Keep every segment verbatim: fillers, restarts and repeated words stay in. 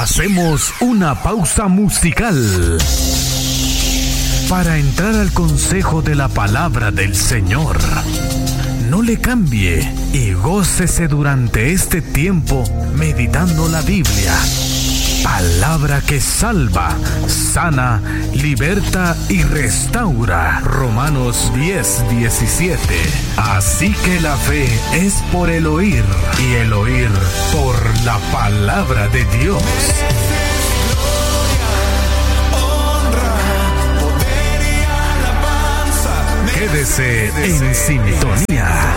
Hacemos una pausa musical para entrar al consejo de la palabra del Señor. No le cambie y gócese durante este tiempo meditando la Biblia. Palabra que salva, sana, liberta y restaura. Romanos diez, diecisiete. Así que la fe es por el oír y el oír por la palabra de Dios. Quédese en sintonía.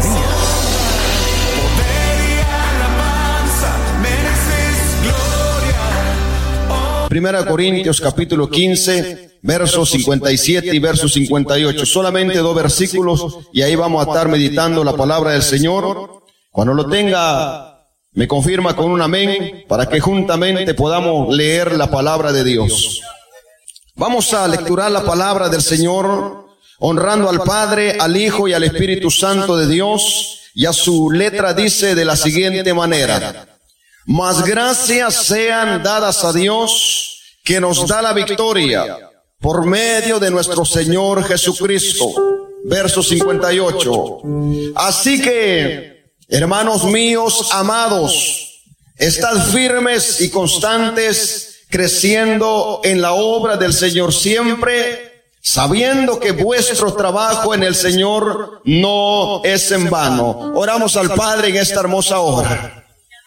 Primera Corintios capítulo quince, versos cincuenta y siete y verso cincuenta y ocho. Solamente dos versículos y ahí vamos a estar meditando la palabra del Señor. Cuando lo tenga, me confirma con un amén para que juntamente podamos leer la palabra de Dios. Vamos a lecturar la palabra del Señor, honrando al Padre, al Hijo y al Espíritu Santo de Dios. Y a su letra dice de la siguiente manera: mas gracias sean dadas a Dios, que nos da la victoria por medio de nuestro Señor Jesucristo. Verso cincuenta y ocho. Así que, hermanos míos amados, estad firmes y constantes, creciendo en la obra del Señor siempre, sabiendo que vuestro trabajo en el Señor no es en vano. Oramos al Padre en esta hermosa hora.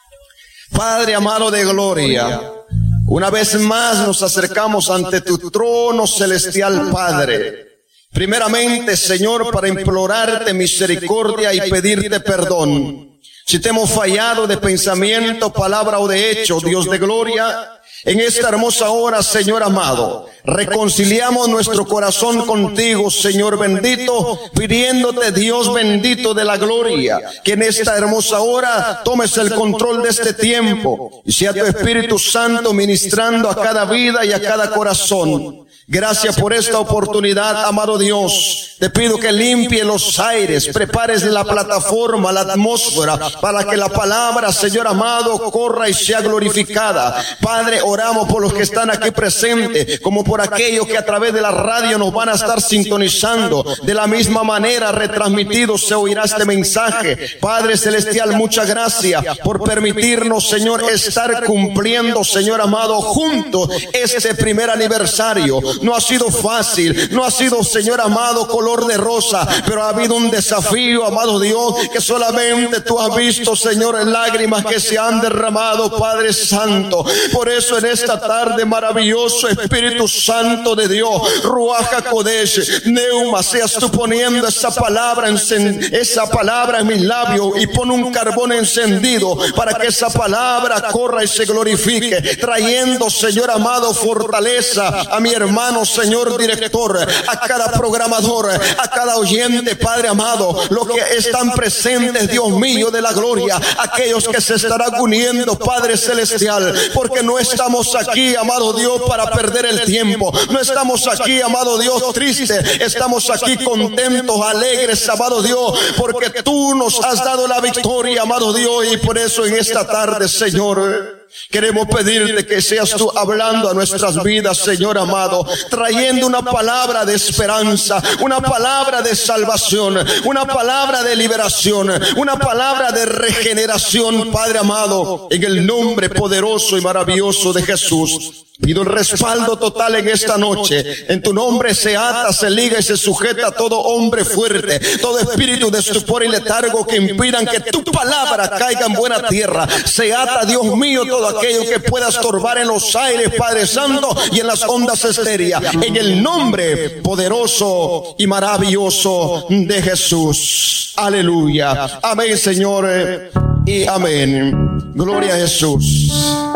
Padre amado de gloria, una vez más nos acercamos ante tu trono celestial, Padre. Primeramente, Señor, para implorarte misericordia y pedirte perdón. Si te hemos fallado de pensamiento, palabra o de hecho, Dios de gloria, en esta hermosa hora, Señor amado, reconciliamos nuestro corazón contigo, Señor bendito, pidiéndote, Dios bendito de la gloria, que en esta hermosa hora tomes el control de este tiempo y sea tu Espíritu Santo ministrando a cada vida y a cada corazón. Gracias por esta oportunidad, amado Dios. Te pido que limpie los aires, prepares la plataforma, la atmósfera, para que la palabra, Señor amado, corra y sea glorificada. Padre, oramos por los que están aquí presentes, como por aquellos que a través de la radio nos van a estar sintonizando. De la misma manera, retransmitido se oirá este mensaje. Padre celestial, muchas gracias por permitirnos, Señor, estar cumpliendo, Señor amado, juntos este primer aniversario. No ha sido fácil, no ha sido, Señor amado, color de rosa, pero ha habido un desafío, amado Dios, que solamente tú has visto, Señor, en lágrimas que se han derramado, Padre Santo. Por eso en esta tarde, maravilloso Espíritu Santo de Dios, Ruach HaKodesh, Neuma, seas tú poniendo esa palabra, esa palabra en mis labios y pon un carbón encendido para que esa palabra corra y se glorifique, trayendo, Señor amado, fortaleza a mi hermano, Señor director, a cada programador, a cada oyente, Padre amado, los que están presentes, Dios mío de la gloria, aquellos que se estarán uniendo, Padre celestial, porque no estamos aquí, amado Dios, para perder el tiempo, no estamos aquí, amado Dios, tristes, estamos aquí contentos, alegres, amado Dios, porque tú nos has dado la victoria, amado Dios, y por eso en esta tarde, Señor, queremos pedirte que seas tú hablando a nuestras vidas, Señor amado, trayendo una palabra de esperanza, una palabra de salvación, una palabra de liberación, una palabra de regeneración, Padre amado, en el nombre poderoso y maravilloso de Jesús. Pido el respaldo total en esta noche. En tu nombre se ata, se liga y se sujeta a todo hombre fuerte, todo espíritu de estupor y letargo que impidan que tu palabra caiga en buena tierra. Se ata, Dios mío, todo aquello que pueda estorbar en los aires, Padre Santo, y en las ondas estéreas. En el nombre poderoso y maravilloso de Jesús. Aleluya. Amén, Señor. Y amén. Gloria a Jesús.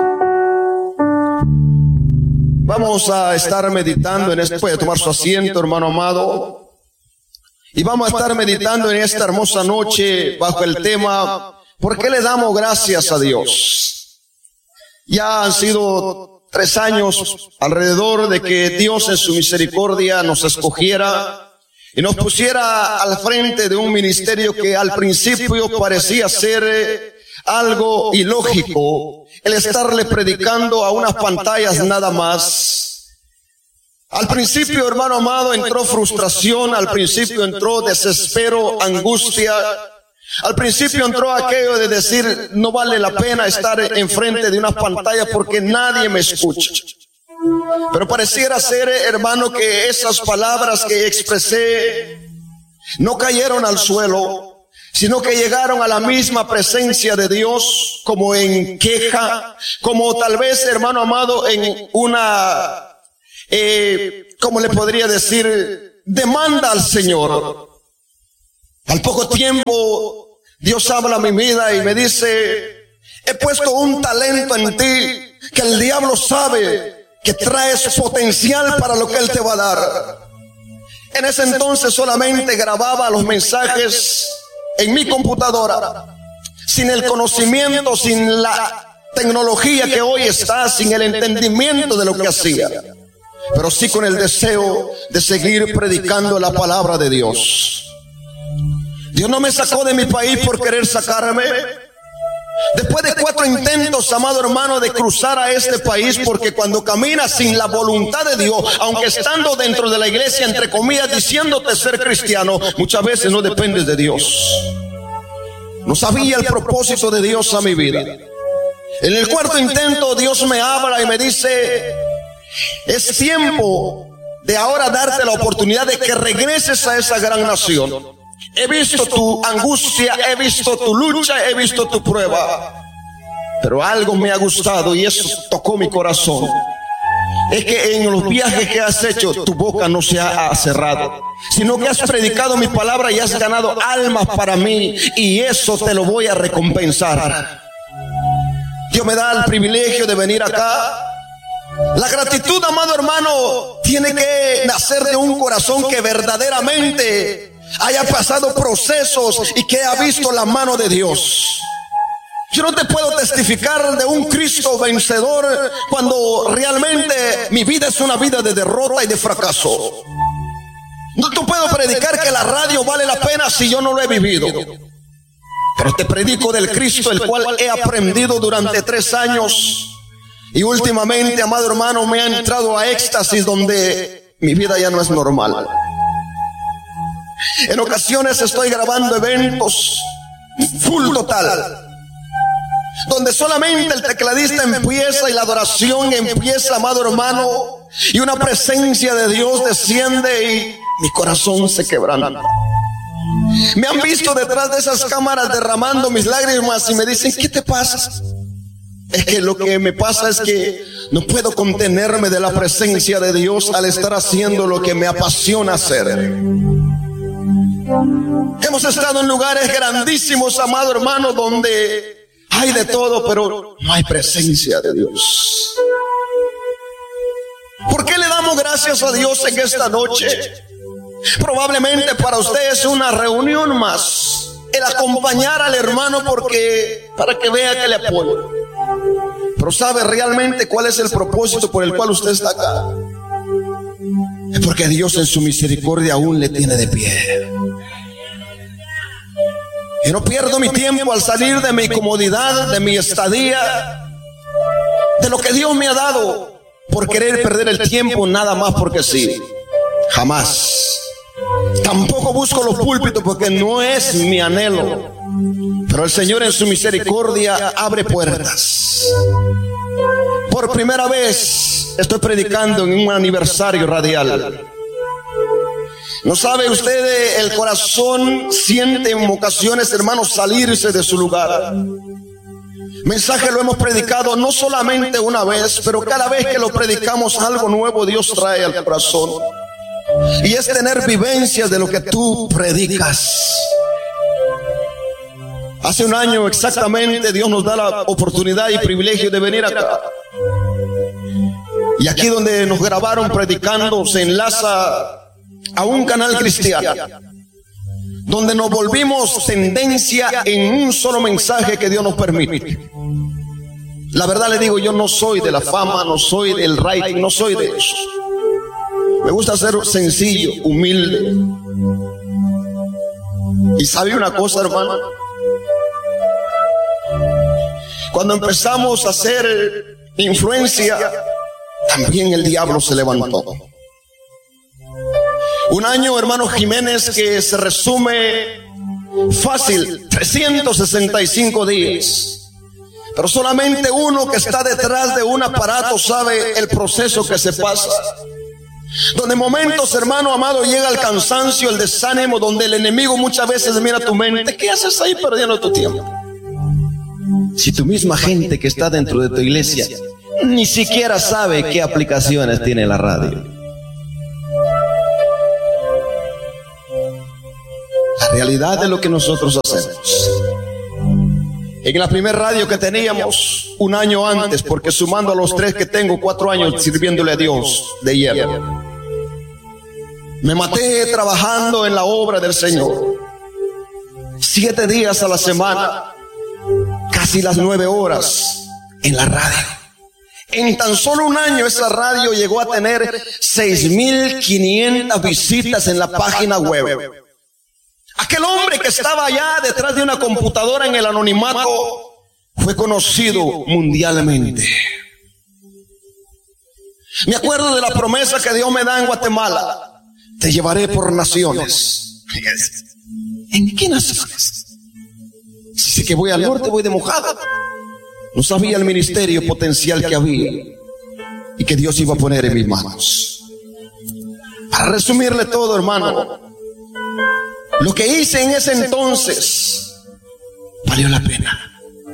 Vamos a estar meditando en este, puede tomar su asiento, hermano amado, y vamos a estar meditando en esta hermosa noche bajo el tema, ¿por qué le damos gracias a Dios? Ya han sido tres años alrededor de que Dios en su misericordia nos escogiera y nos pusiera al frente de un ministerio que al principio parecía ser algo ilógico el estarle predicando a unas pantallas nada más. Al principio, hermano amado, entró frustración, al principio entró desespero, angustia. Al principio entró aquello de decir, no vale la pena estar enfrente de unas pantallas porque nadie me escucha. Pero pareciera ser, hermano, que esas palabras que expresé no cayeron al suelo, sino que llegaron a la misma presencia de Dios como en queja, como tal vez, hermano amado, en una, eh, ¿cómo le podría decir? Demanda al Señor. Al poco tiempo, Dios habla a mi vida y me dice, he puesto un talento en ti que el diablo sabe que traes potencial para lo que Él te va a dar. En ese entonces solamente grababa los mensajes en mi computadora, sin el conocimiento, sin la tecnología que hoy está, sin el entendimiento de lo que hacía, pero sí con el deseo de seguir predicando la palabra de Dios. Dios no me sacó de mi país por querer sacarme. Después de cuatro intentos, amado hermano, de cruzar a este país, porque cuando caminas sin la voluntad de Dios, aunque estando dentro de la iglesia, entre comillas, diciéndote ser cristiano, muchas veces no dependes de Dios. No sabía el propósito de Dios a mi vida. En el cuarto intento, Dios me habla y me dice, es tiempo de ahora darte la oportunidad de que regreses a esa gran nación. He visto tu angustia, he visto tu lucha, he visto tu prueba, pero algo me ha gustado y eso tocó mi corazón. Es que en los viajes que has hecho, tu boca no se ha cerrado, sino que has predicado mi palabra y has ganado almas para mí, y eso te lo voy a recompensar. Dios me da el privilegio de venir acá. La gratitud, amado hermano, tiene que nacer de un corazón que verdaderamente haya pasado procesos y que ha visto la mano de Dios. Yo no te puedo testificar de un Cristo vencedor cuando realmente mi vida es una vida de derrota y de fracaso. No te puedo predicar que la radio vale la pena si yo no lo he vivido, pero te predico del Cristo el cual he aprendido durante tres años, y últimamente, amado hermano, me ha entrado a éxtasis donde mi vida ya no es normal. En ocasiones estoy grabando eventos full total, donde solamente el tecladista empieza y la adoración empieza, amado hermano, y una presencia de Dios desciende y mi corazón se quebranta. Me han visto detrás de esas cámaras derramando mis lágrimas y me dicen, ¿qué te pasa? Es que lo que me pasa es que no puedo contenerme de la presencia de Dios al estar haciendo lo que me apasiona hacer. Hemos estado en lugares grandísimos, amado hermano, donde hay de todo, pero no hay presencia de Dios. ¿Por qué le damos gracias a Dios en esta noche? Probablemente para usted es una reunión más, el acompañar al hermano porque para que vea que le apoya. Pero ¿sabe realmente cuál es el propósito por el cual usted está acá? Es porque Dios en su misericordia aún le tiene de pie. Y no pierdo mi tiempo al salir de mi comodidad, de mi estadía, de lo que Dios me ha dado, por querer perder el tiempo nada más porque sí. Jamás. Tampoco busco los púlpitos porque no es mi anhelo. Pero el Señor en su misericordia abre puertas. Por primera vez estoy predicando en un aniversario radial. ¿No sabe usted? El corazón siente en ocasiones, hermanos, salirse de su lugar. Mensaje lo hemos predicado no solamente una vez, pero cada vez que lo predicamos algo nuevo Dios trae al corazón. Y es tener vivencias de lo que tú predicas. Hace un año exactamente Dios nos da la oportunidad y privilegio de venir acá. Y aquí donde nos grabaron predicando se enlaza a un canal cristiano, donde nos volvimos tendencia en un solo mensaje que Dios nos permite. La verdad le digo, yo no soy de la fama, no soy del rating, no soy de eso. Me gusta ser sencillo, humilde. Y sabe una cosa, hermano, Cuando empezamos a hacer influencia, también el diablo se levantó. Un año, hermano Jiménez, que se resume fácil, trescientos sesenta y cinco días. Pero solamente uno que está detrás de un aparato sabe el proceso que se pasa. Donde momentos, hermano amado, llega el cansancio, el desánimo, donde el enemigo muchas veces mira tu mente. ¿Qué haces ahí perdiendo tu tiempo? Si tu misma gente que está dentro de tu iglesia ni siquiera sabe qué aplicaciones tiene la radio. La realidad de lo que nosotros hacemos. En la primera radio que teníamos un año antes, porque sumando a los tres que tengo, cuatro años sirviéndole a Dios de hierro. Me maté trabajando en la obra del Señor. Siete días a la semana, casi las nueve horas en la radio. En tan solo un año esa radio llegó a tener seis mil quinientas visitas en la página web. Aquel hombre que estaba allá detrás de una computadora en el anonimato fue conocido mundialmente. Me acuerdo de la promesa que Dios me da en Guatemala: te llevaré por naciones. ¿En qué naciones? Si sé que voy al norte, voy de mojada. No sabía el ministerio potencial que había y que Dios iba a poner en mis manos. Para resumirle todo, hermano, lo que hice en ese entonces valió la pena.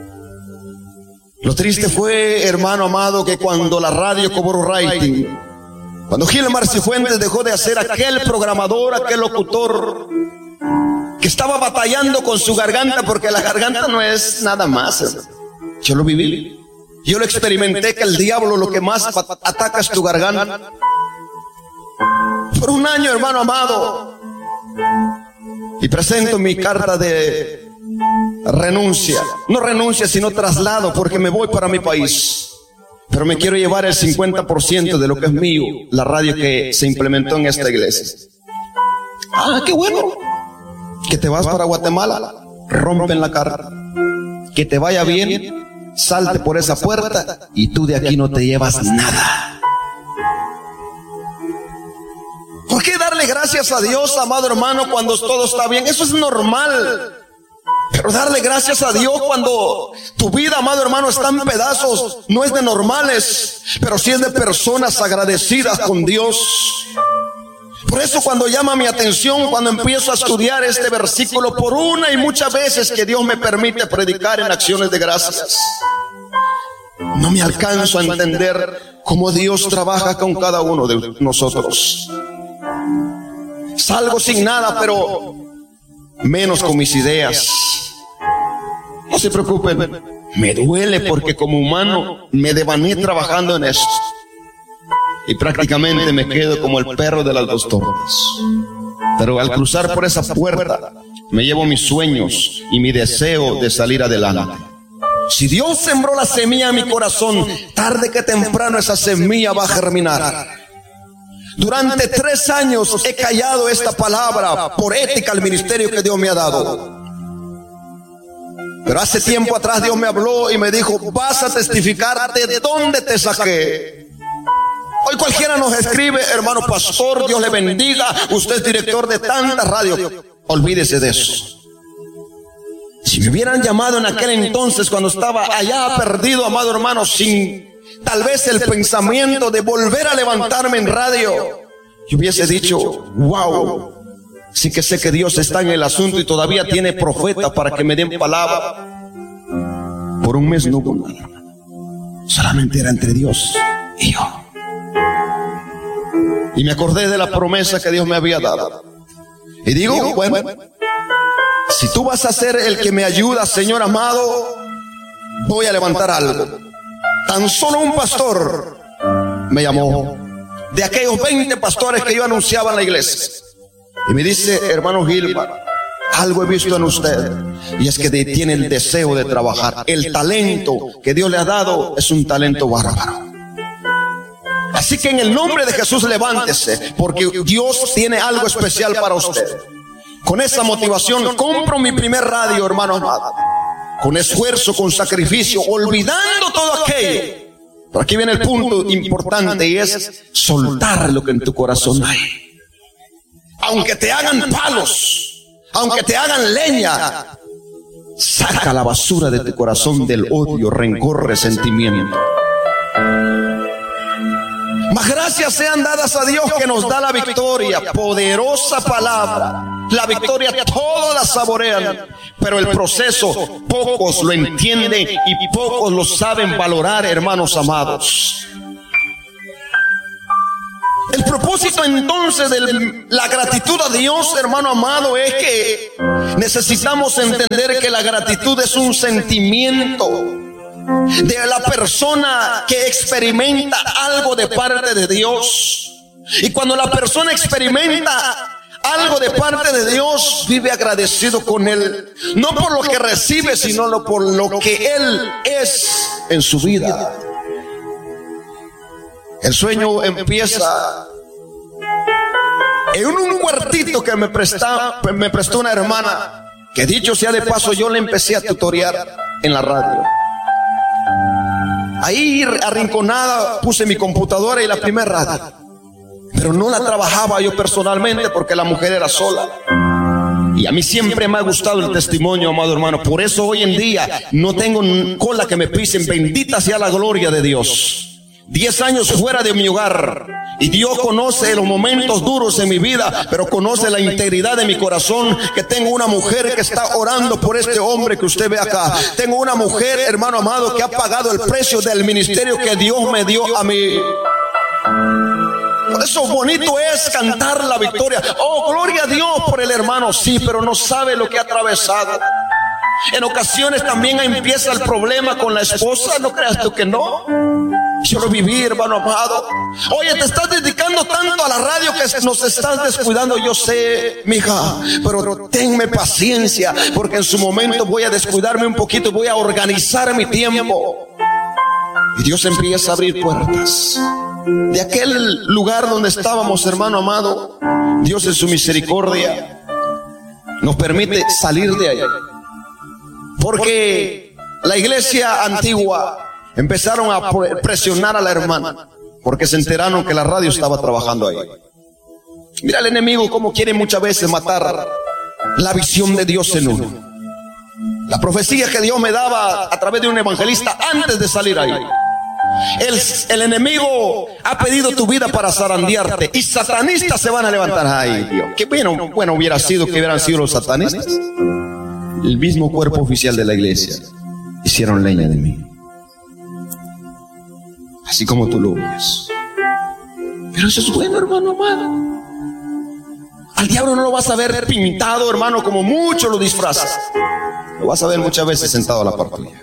Lo triste fue, hermano amado, que cuando la radio cobró rating, cuando Gilmar Cifuentes dejó de hacer aquel programador, aquel locutor que estaba batallando con su garganta, porque la garganta no es nada más. Yo lo viví, yo lo experimenté, que el diablo lo que más ataca es tu garganta. Por un año, hermano amado, y presento mi carta de renuncia. No renuncia, sino traslado, porque me voy para mi país. Pero me quiero llevar el cincuenta por ciento de lo que es mío, la radio que se implementó en esta iglesia. Ah, qué bueno. Que te vas para Guatemala, rompen la carta. Que te vaya bien, salte por esa puerta y tú de aquí no te llevas nada. ¿Por qué darle gracias a Dios, amado hermano, cuando todo está bien? Eso es normal. Pero darle gracias a Dios cuando tu vida, amado hermano, está en pedazos, no es de normales, pero sí es de personas agradecidas con Dios. Por eso cuando llama mi atención, cuando empiezo a estudiar este versículo, por una y muchas veces que Dios me permite predicar en acciones de gracias, no me alcanzo a entender cómo Dios trabaja con cada uno de nosotros. Salgo sin nada, pero menos con mis ideas. No se preocupen, me duele porque como humano me devané trabajando en esto. Y prácticamente me quedo como el perro de las dos torres. Pero al cruzar por esa puerta, me llevo mis sueños y mi deseo de salir adelante. Si Dios sembró la semilla en mi corazón, tarde que temprano esa semilla va a germinar. Durante tres años he callado esta palabra por ética al ministerio que Dios me ha dado. Pero hace tiempo atrás Dios me habló y me dijo: vas a testificar de dónde te saqué. Hoy cualquiera nos escribe: hermano pastor, Dios le bendiga, usted es director de tanta radio. Olvídese de eso. Si me hubieran llamado en aquel entonces, cuando estaba allá perdido, amado hermano, sin tal vez el pensamiento de volver a levantarme en radio, yo hubiese dicho: wow, sí que sé que Dios está en el asunto y todavía tiene profeta para que me den palabra. Por un mes no hubo nada, solamente era entre Dios y yo. Y me acordé de la promesa que Dios me había dado. Y digo, bueno, si tú vas a ser el que me ayuda, Señor amado, voy a levantar algo. Tan solo un pastor me llamó, de aquellos veinte pastores que yo anunciaba en la iglesia, y me dice: hermano Gilmar, algo he visto en usted, y es que tiene el deseo de trabajar. El talento que Dios le ha dado es un talento bárbaro. Así que en el nombre de Jesús, levántese, porque Dios tiene algo especial para usted. Con esa motivación compro mi primer radio, hermano amado. con esfuerzo, con sacrificio, olvidando todo aquello. Pero aquí viene el punto importante y es soltar lo que en tu corazón hay. Aunque te hagan palos, aunque te hagan leña, saca la basura de tu corazón del odio, rencor, resentimiento. Mas gracias sean dadas a Dios que nos da la victoria, poderosa palabra. La victoria todos la saborean, pero el proceso pocos lo entienden y pocos lo saben valorar, hermanos amados. El propósito entonces de la gratitud a Dios, hermano amado, es que necesitamos entender que la gratitud es un sentimiento de la persona que experimenta algo de parte de Dios. Y cuando la persona experimenta algo de parte de Dios, vive agradecido con Él, no por lo que recibe, sino por lo que Él es en su vida. El sueño empieza en un cuartito que me, presta, me prestó una hermana, que dicho sea de paso, yo le empecé a tutorear en la radio. Ahí arrinconada puse mi computadora y la primera radio, pero no la trabajaba yo personalmente porque la mujer era sola. Y a mí siempre me ha gustado el testimonio, amado hermano. Por eso hoy en día no tengo cola que me pisen. Bendita sea la gloria de Dios. Diez años fuera de mi hogar, y Dios conoce los momentos duros en mi vida, pero conoce la integridad de mi corazón, que tengo una mujer que está orando por este hombre que usted ve acá. Tengo una mujer, hermano amado, que ha pagado el precio del ministerio que Dios me dio a mí. Por eso bonito es cantar la victoria. Oh, gloria a Dios por el hermano, sí, pero no sabe lo que ha atravesado. En ocasiones también empieza el problema con la esposa, no creas tú que no. Yo lo viví, hermano amado. Oye, te estás dedicando tanto a la radio que nos estás descuidando. Yo sé, mija, pero tenme paciencia, porque en su momento voy a descuidarme un poquito, voy a organizar mi tiempo. Y Dios empieza a abrir puertas. De aquel lugar donde estábamos, hermano amado, Dios en su misericordia nos permite salir de ahí. Porque la iglesia antigua empezaron a presionar a la hermana, porque se enteraron que la radio estaba trabajando ahí. Mira el enemigo cómo quiere muchas veces matar la visión de Dios en uno. La profecía que Dios me daba a través de un evangelista antes de salir ahí. El, el enemigo ha pedido tu vida para zarandearte, y satanistas se van a levantar. Ay, Dios, qué bueno, bueno hubiera sido que hubieran sido los satanistas. El mismo cuerpo oficial de la iglesia hicieron leña de mí, así como tú lo ves. Pero eso es bueno, hermano amado. Al diablo no lo vas a ver pintado, hermano, como muchos lo disfrazan. Lo vas a ver muchas veces sentado a la par tuya.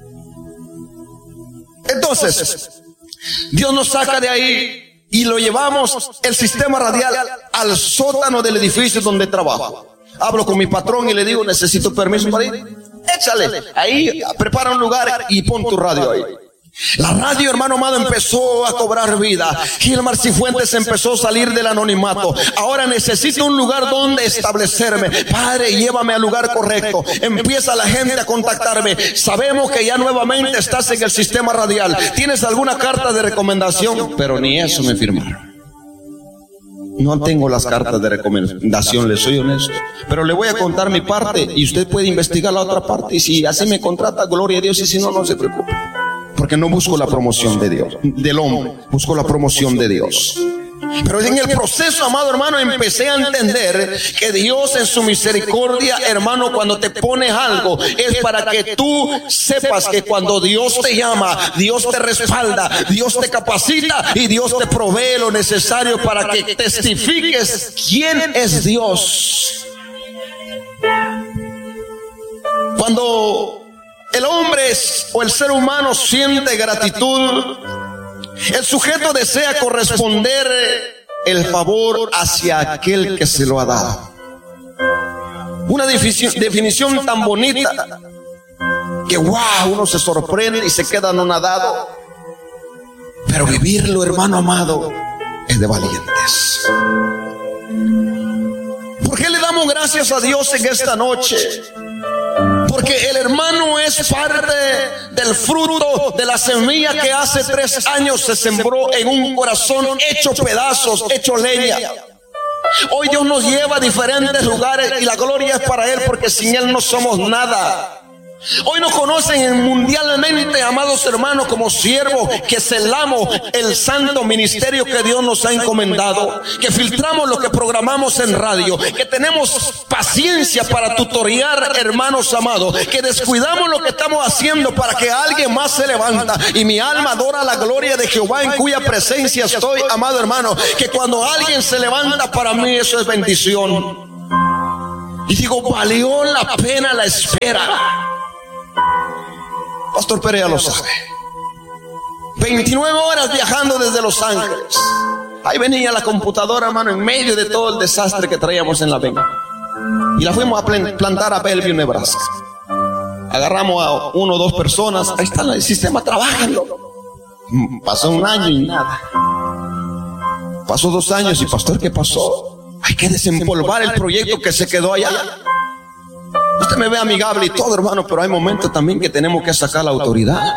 Entonces, Dios nos saca de ahí y lo llevamos, el sistema radial, al sótano del edificio donde trabajo. Hablo con mi patrón y le digo, necesito permiso para ir. Échale, ahí prepara un lugar y pon tu radio ahí. La radio, hermano amado, empezó a cobrar vida. Gilmar Cifuentes empezó a salir del anonimato. Ahora necesito un lugar donde establecerme. Padre, llévame al lugar correcto. Empieza la gente a contactarme. Sabemos que ya nuevamente estás en el sistema radial. ¿Tienes alguna carta de recomendación? Pero ni eso me firmaron. No tengo las cartas de recomendación, le soy honesto. Pero le voy a contar mi parte y usted puede investigar la otra parte. Y si así me contrata, gloria a Dios. Y si no, no se preocupe. Porque no busco la promoción de Dios, del hombre, busco la promoción de Dios. Pero en el proceso, amado hermano, empecé a entender que Dios en su misericordia, hermano, cuando te pones algo, es para que tú sepas que cuando Dios te llama, Dios te respalda, Dios te capacita y Dios te provee lo necesario para que testifiques quién es Dios. Cuando el hombre o el ser humano siente gratitud, el sujeto desea corresponder el favor hacia aquel que se lo ha dado. Una definición tan bonita que wow, uno se sorprende y se queda anonadado. Pero vivirlo, hermano amado, es de valientes. ¿Por qué le damos gracias a Dios en esta noche? Porque el hermano es parte del fruto de la semilla que hace tres años se sembró en un corazón hecho pedazos, hecho leña. Hoy Dios nos lleva a diferentes lugares y la gloria es para Él, porque sin Él no somos nada. Hoy nos conocen mundialmente, amados hermanos, como siervos que celamos el santo ministerio que Dios nos ha encomendado, que filtramos lo que programamos en radio, que tenemos paciencia para tutoriar, hermanos amados, que descuidamos lo que estamos haciendo para que alguien más se levanta. Y mi alma adora la gloria de Jehová, en cuya presencia estoy, amado hermano, que cuando alguien se levanta, para mí eso es bendición. Y digo, valió la pena la espera. Pastor Perea lo sabe. veintinueve horas viajando desde Los Ángeles. Ahí venía la computadora, hermano, en medio de todo el desastre que traíamos en la venta. Y la fuimos a plantar a Bellevue, Nebraska. Agarramos a uno o dos personas. Ahí está el sistema trabajando. Pasó un año y nada. Pasó dos años y, pastor, ¿qué pasó? Hay que desempolvar el proyecto que se quedó allá. Usted me ve amigable y todo, hermano, pero hay momentos también que tenemos que sacar la autoridad.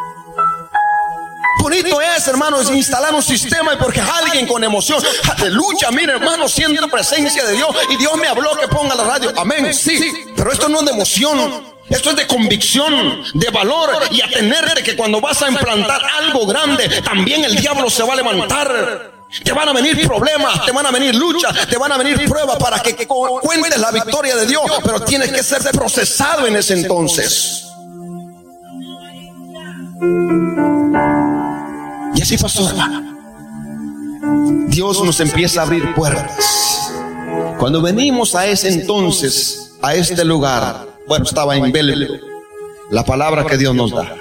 Bonito es, hermanos, instalar un sistema y porque alguien con emoción, aleluya, mire, hermano, siento presencia de Dios y Dios me habló que ponga la radio. Amén, sí, pero esto no es de emoción. Esto es de convicción, de valor, y atenerte que cuando vas a implantar algo grande, también el diablo se va a levantar. Te van a venir problemas, te van a venir luchas, te van a venir pruebas para que cuentes la victoria de Dios, pero tienes que ser procesado en ese entonces. Y así pasó, hermano. Dios nos empieza a abrir puertas. Cuando venimos a ese entonces, a este lugar, bueno, estaba en Bellevue, la palabra que Dios nos da.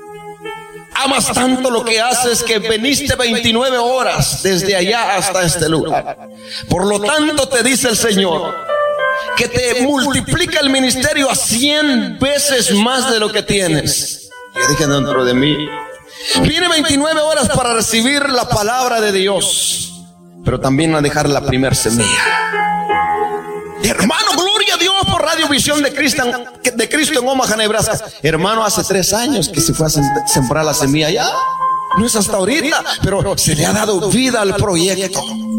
Amas tanto lo que haces que veniste veintinueve horas desde allá hasta este lugar. Por lo tanto, te dice el Señor que te multiplica el ministerio a cien veces más de lo que tienes. Yo dije dentro de mí, vine veintinueve horas para recibir la palabra de Dios, pero también a dejar la primer semilla. Hermano, gloria a Dios por Radio Visión de Cristo, de Cristo en Omaha, Nebraska. Hermano, hace tres años que se fue a sembrar la semilla allá. No es hasta ahorita, pero se le ha dado vida al proyecto.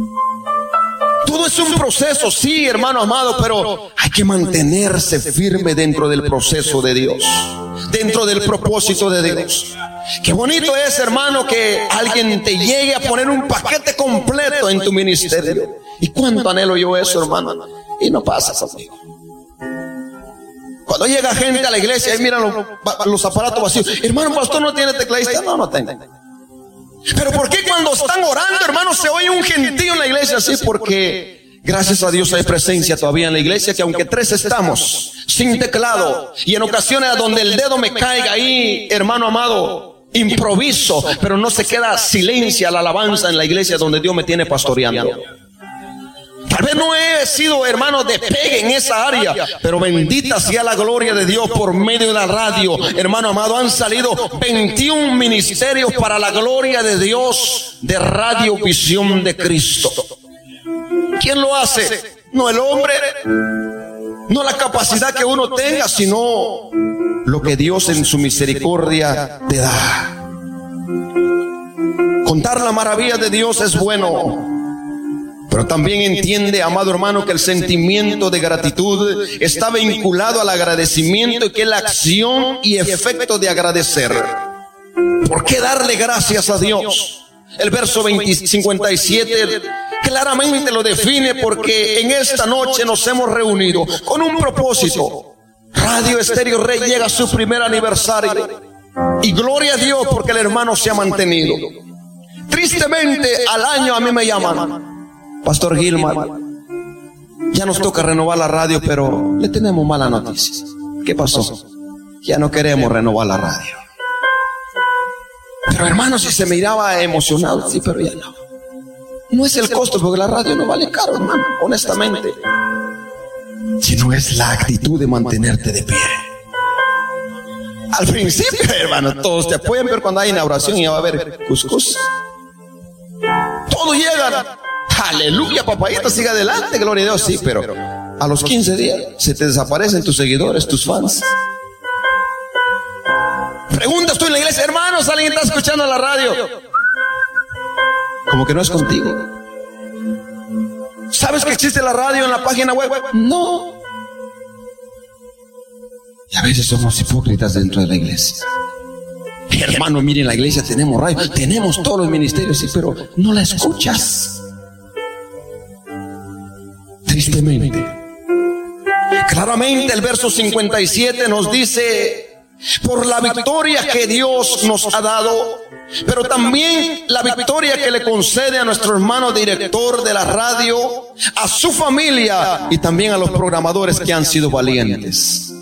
Todo es un proceso, sí, hermano amado, pero hay que mantenerse firme dentro del proceso de Dios, dentro del propósito de Dios. Qué bonito es, hermano, que alguien te llegue a poner un paquete completo en tu ministerio. ¿Y cuánto anhelo yo eso, hermano? Y no pasa conmigo. Cuando llega gente a la iglesia y miran los, los aparatos vacíos, hermano, pastor, ¿no tiene tecladista? No, no tengo. Pero ¿por qué cuando están orando, hermano, se oye un gentío en la iglesia? Sí, porque gracias a Dios hay presencia todavía en la iglesia, que aunque tres estamos sin teclado, y en ocasiones a donde el dedo me caiga ahí, hermano amado, improviso, pero no se queda silencio a la alabanza en la iglesia donde Dios me tiene pastoreando. Tal vez no he sido, hermano, de pegue en esa área, pero bendita sea la gloria de Dios por medio de la radio. Hermano amado, han salido veintiún ministerios para la gloria de Dios de Radio Visión de Cristo. ¿Quién lo hace? No el hombre, no la capacidad que uno tenga, sino lo que Dios en su misericordia te da. Contar la maravilla de Dios es bueno, pero también entiende, amado hermano, que el sentimiento de gratitud está vinculado al agradecimiento y que es la acción y efecto de agradecer. ¿Por qué darle gracias a Dios? El verso cincuenta y siete claramente lo define, porque en esta noche nos hemos reunido con un propósito. Radio Estéreo Rey llega a su primer aniversario y gloria a Dios porque el hermano se ha mantenido. Tristemente al año a mí me llaman: Pastor Gilmar, ya nos toca renovar la radio, pero le tenemos mala noticia. ¿Qué pasó? Ya no queremos renovar la radio. Pero hermano, si se miraba emocionado, sí, pero ya no. No es el costo, porque la radio no vale caro, hermano, honestamente. Sino es la actitud de mantenerte de pie. Al principio, hermano, todos te apoyan, pero cuando hay inauguración ya va a haber cuscús. Todos llegan. Aleluya, papayito, siga adelante, gloria a Dios, sí, pero a los quince días se te desaparecen tus seguidores, tus fans. Preguntas tú en la iglesia, hermanos, alguien está escuchando la radio, como que no es contigo. ¿Sabes que existe la radio en la página web? No. Y a veces somos hipócritas dentro de la iglesia. Hermano, miren, en la iglesia tenemos radio, tenemos todos los ministerios, sí, pero no la escuchas. Tristemente. Claramente el verso cincuenta y siete nos dice: por la victoria que Dios nos ha dado, pero también la victoria que le concede a nuestro hermano director de la radio, a su familia y también a los programadores que han sido valientes.